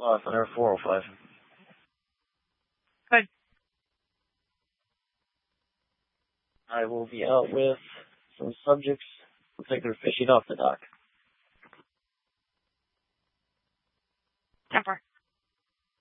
Thunder 405. Good. I will be out with some subjects. Looks like they're fishing off the dock. 10-4.